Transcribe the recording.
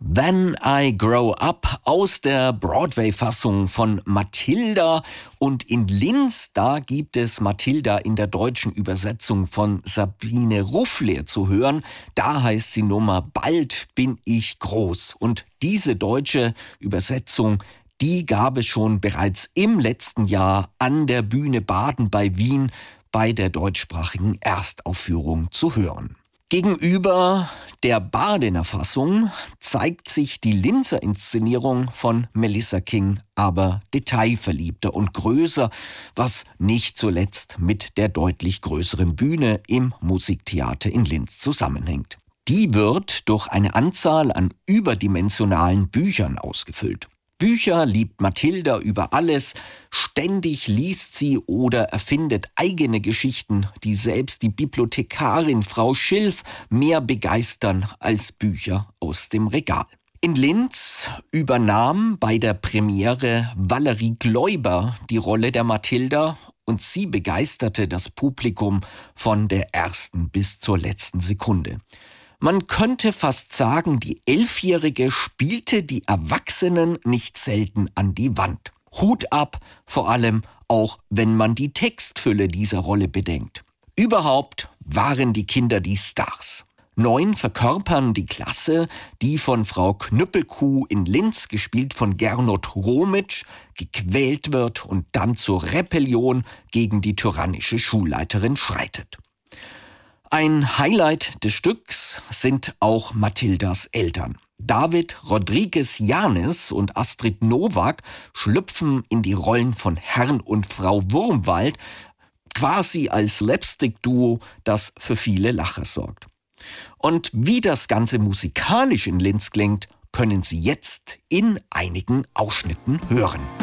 When I Grow Up aus der Broadway-Fassung von Matilda. Und in Linz, da gibt es Matilda in der deutschen Übersetzung von Sabine Ruffler zu hören. Da heißt die Nummer Bald bin ich groß. Und diese deutsche Übersetzung, die gab es schon bereits im letzten Jahr an der Bühne Baden bei Wien bei der deutschsprachigen Erstaufführung zu hören. Gegenüber der Badener Fassung zeigt sich die Linzer Inszenierung von Melissa King aber detailverliebter und größer, was nicht zuletzt mit der deutlich größeren Bühne im Musiktheater in Linz zusammenhängt. Die wird durch eine Anzahl an überdimensionalen Büchern ausgefüllt. Bücher liebt Matilda über alles, ständig liest sie oder erfindet eigene Geschichten, die selbst die Bibliothekarin Frau Schilf mehr begeistern als Bücher aus dem Regal. In Linz übernahm bei der Premiere Valerie Gläuber die Rolle der Matilda und sie begeisterte das Publikum von der ersten bis zur letzten Sekunde. Man könnte fast sagen, die 11-Jährige spielte die Erwachsenen nicht selten an die Wand. Hut ab, vor allem auch wenn man die Textfülle dieser Rolle bedenkt. Überhaupt waren die Kinder die Stars. 9 verkörpern die Klasse, die von Frau Knüppelkuh in Linz, gespielt von Gernot Romitsch, gequält wird und dann zur Rebellion gegen die tyrannische Schulleiterin schreitet. Ein Highlight des Stücks sind auch Matildas Eltern. David Rodriguez Janes und Astrid Nowak schlüpfen in die Rollen von Herrn und Frau Wurmwald, quasi als Slapstick-Duo, das für viele Lacher sorgt. Und wie das Ganze musikalisch in Linz klingt, können Sie jetzt in einigen Ausschnitten hören.